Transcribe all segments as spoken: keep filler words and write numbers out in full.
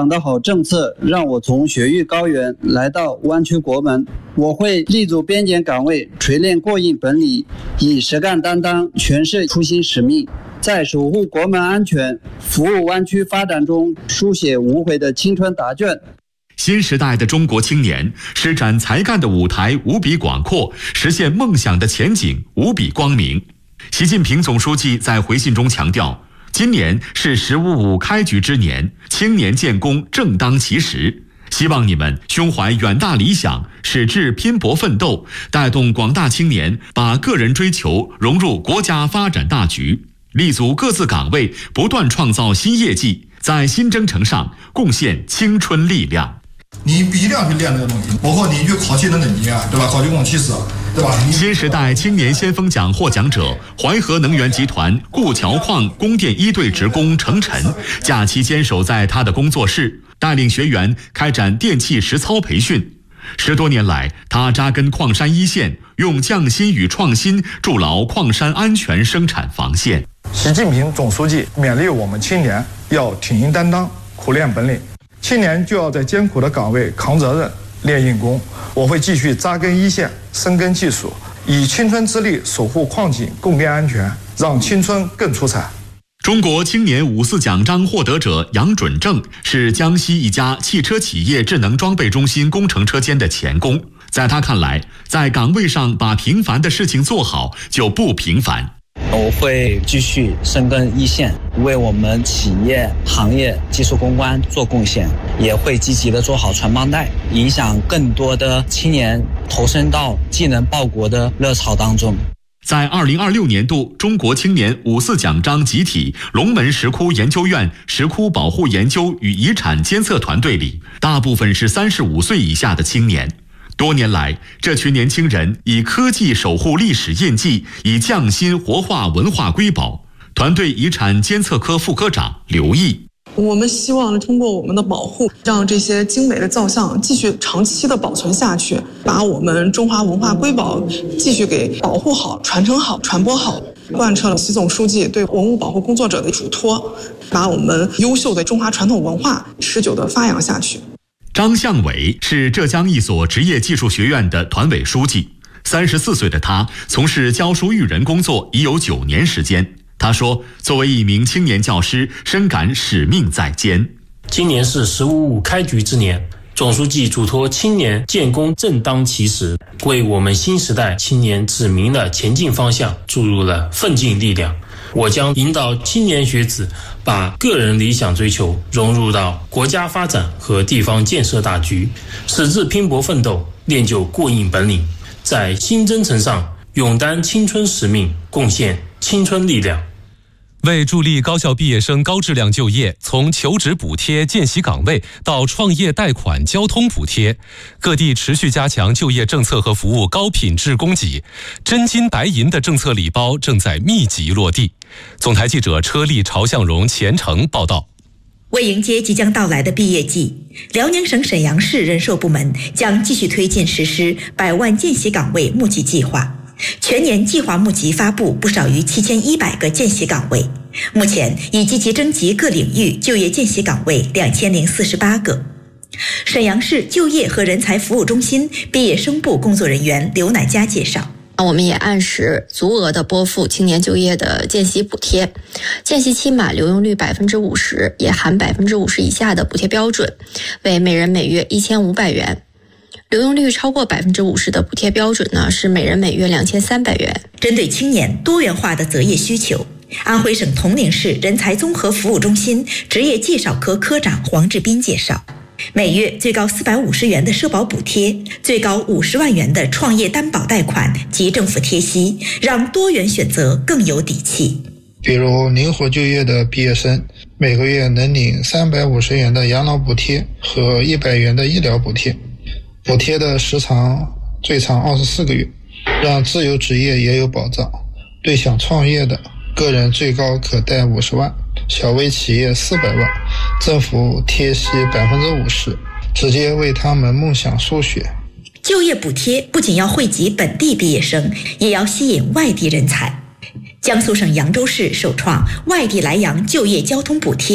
党的好政策让我从雪域高原来到湾区国门，我会立足边检岗位，锤炼过硬本领，以实干担当诠释初心使命，在守护国门安全、服务湾区发展中书写无悔的青春答卷。 新时代的中国青年施展才干的舞台无比广阔，实现梦想的前景无比光明。习近平总书记在回信中强调，今年是十五五开局之年，青年建功正当其时，希望你们胸怀远大理想，矢志拼搏奋斗，带动广大青年把个人追求融入国家发展大局，立足各自岗位，不断创造新业绩，在新征程上贡献青春力量。 你一定要去练这个东西，包括你去考级的能力啊，对吧？考级公器师，对吧？ 新时代青年先锋奖获奖者淮河能源集团固桥矿供电一队职工程晨，假期坚守在他的工作室，带领学员开展电气实操培训。十多年来，他扎根矿山一线，用匠心与创新筑牢矿山安全生产防线。 习近平总书记勉励我们青年要挺膺担当，苦练本领。青年就要在艰苦的岗位扛责任、练硬功。我会继续扎根一线，深耕技术，以青春之力守护矿井供电安全，让青春更出彩。 中国青年五四奖章获得者杨准正是江西一家汽车企业智能装备中心工程车间的钳工。在他看来，在岗位上把平凡的事情做好就不平凡。 我会继续深耕一线，为我们企业、行业技术攻关做贡献，也会积极的做好传帮带，影响更多的青年投身到技能报国的热潮当中。 在二零二六年度中国青年五四奖章集体龙门石窟研究院石窟保护研究与遗产监测团队里，大部分是三十五岁以下的青年。多年来，这群年轻人以科技守护历史印记，以匠心活化文化瑰宝。团队遗产监测科副科长刘毅， 我们希望通过我们的保护，让这些精美的造像继续长期的保存下去，把我们中华文化瑰宝继续给保护好、传承好、传播好，贯彻了习总书记对文物保护工作者的嘱托，把我们优秀的中华传统文化持久的发扬下去。 张向伟是浙江一所职业技术学院的团委书记，三十四岁的他从事教书育人工作已有九年时间。他说，作为一名青年教师，深感使命在肩。 今年是十五五开局之年，总书记嘱托青年建功正当其时，为我们新时代青年指明了前进方向，注入了奋进力量。我将引导青年学子把个人理想追求融入到国家发展和地方建设大局，矢志拼搏奋斗，练就过硬本领，在新征程上勇担青春使命，贡献青春力量。 为助力高校毕业生高质量就业，从求职补贴、见习岗位到创业贷款、交通补贴，各地持续加强就业政策和服务高品质供给，真金白银的政策礼包正在密集落地。总台记者车丽、曹向荣前程报道。 为迎接即将到来的毕业季，辽宁省沈阳市人社部门将继续推进实施百万见习岗位募集计划。全年计划募集发布不少于七千一百个见习岗位，目前已积极征集各领域就业见习岗位两千零四十八个。沈阳市就业和人才服务中心毕业生部工作人员刘乃佳介绍， 我们也按时足额的拨付青年就业的见习补贴，见习期满留用率百分之五十，也含百分之五十以下的补贴标准，为每人每月一千五百元。留用率超过百分之五十的补贴标准呢，是每人每月两千三百元。 针对青年多元化的择业需求，安徽省铜陵市人才综合服务中心职业介绍科科长黄志斌介绍，每月最高四百五十元的社保补贴，最高五十万元的创业担保贷款及政府贴息，让多元选择更有底气。 比如灵活就业的毕业生，每个月能领三百五十元的养老补贴和一百元的医疗补贴，补贴的时长最长二十四个月，让自由职业也有保障。对想创业的个人最高可贷五十万，小微企业四百万，政府贴息百分之五十，直接为他们梦想输血。 就业补贴不仅要惠及本地毕业生，也要吸引外地人才。江苏省扬州市首创外地来扬就业交通补贴，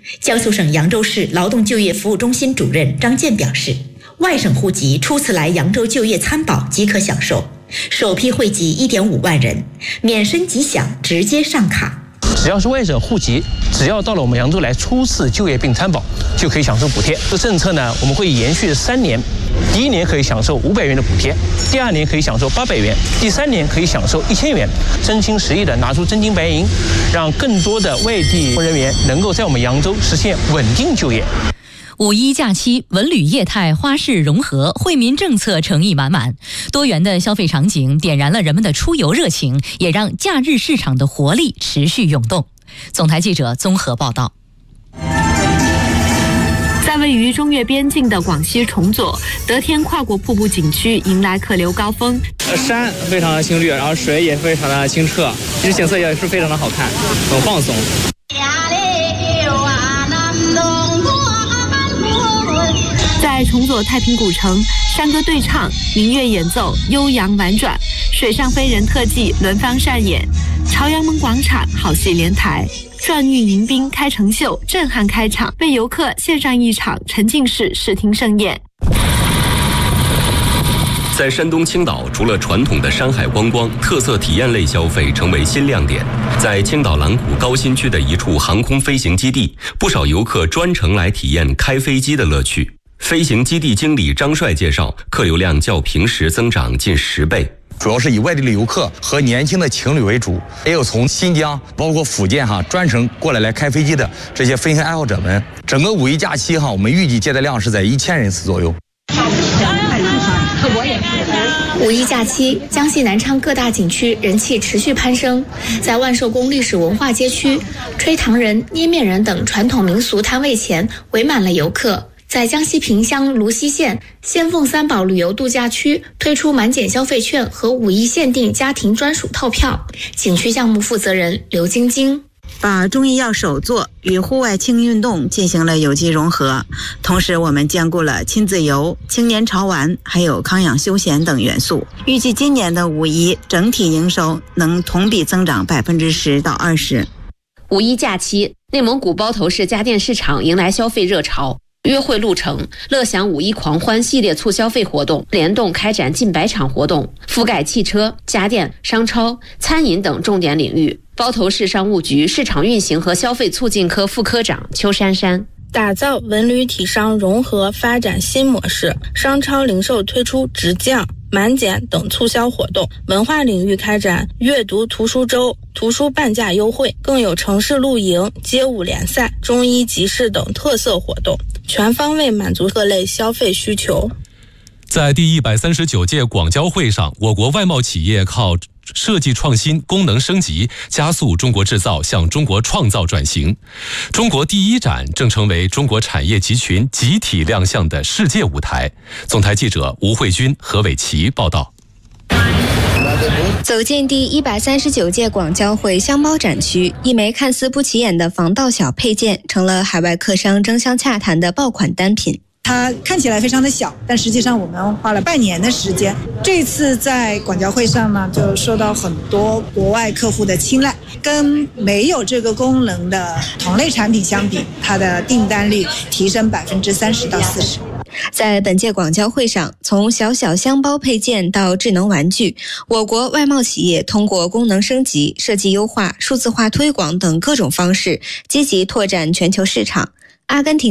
江苏省扬州市劳动就业服务中心主任张健表示，外省户籍初次来扬州就业参保即可享受，首批惠及 一点五万人，免申即享，直接上卡。 只要是外省户籍，只要到了我们扬州来初次就业并参保，就可以享受补贴。这政策呢，我们会延续三年，第一年可以享受五百元的补贴，第二年可以享受八百元，第三年可以享受一千元，真心实意的拿出真金白银，让更多的外地人员能够在我们扬州实现稳定就业。 五一假期，文旅业态花市融合，惠民政策诚意满满，多元的消费场景点燃了人们的出游热情，也让假日市场的活力持续涌动。总台记者综合报道。 在位于中越边境的广西崇左，得天跨国瀑布景区迎来客流高峰。 山非常的青绿，然后水也非常的清澈，其实景色也是非常的好看，很放松。 在崇左太平古城，山歌对唱，民乐演奏，悠扬婉转，水上飞人特技轮番上演。朝阳门广场好戏连台，转运迎宾开城秀震撼开场，为游客献上一场沉浸式视听盛宴。 在山东青岛，除了传统的山海观光，特色体验类消费成为新亮点。在青岛兰谷高新区的一处航空飞行基地，不少游客专程来体验开飞机的乐趣。飞行基地经理张帅介绍，客流量较平时增长近十倍。 主要是以外地的游客和年轻的情侣为主，也有从新疆包括福建哈专程过来来开飞机的这些飞行爱好者们。整个五一假期哈，我们预计接待量是在一千人次左右。 五一假期，江西南昌各大景区人气持续攀升。在万寿宫历史文化街区，吹糖人、捏面人等传统民俗摊位前围满了游客。在江西萍乡泸溪县仙凤三宝旅游度假区推出满减消费券和五一限定家庭专属套票。景区项目负责人刘晶晶。 把中医药手作与户外轻运动进行了有机融合，同时我们兼顾了亲子游、青年潮玩还有康养休闲等元素。预计今年的五一整体营收能同比增长百分之十到二十。 五一假期，内蒙古包头市家电市场迎来消费热潮。约会路程、乐享五一狂欢系列促消费活动联动开展近百场活动，覆盖汽车、家电、商超、餐饮等重点领域。包头市商务局市场运行和消费促进科副科长邱珊珊。 打造文旅体商融合发展新模式，商超零售推出直降、满减等促销活动，文化领域开展阅读图书周、图书半价优惠，更有城市露营、街舞联赛、中医集市等特色活动，全方位满足各类消费需求。 在第一百三十九届广交会上，我国外贸企业靠设计创新、功能升级，加速中国制造向中国创造转型。中国第一展正成为中国产业集群集体亮相的世界舞台。总台记者吴慧君、何伟奇报道。 走进第一百三十九届广交会箱包展区，一枚看似不起眼的防盗小配件，成了海外客商争相洽谈的爆款单品。 它看起来非常的小，但实际上我们花了半年的时间。这次在广交会上呢，就受到很多国外客户的青睐。跟没有这个功能的同类产品相比，它的订单率提升百分之三十到四十。 在本届广交会上，从小小箱包配件到智能玩具，我国外贸企业通过功能升级、设计优化、数字化推广等各种方式，积极拓展全球市场。阿根廷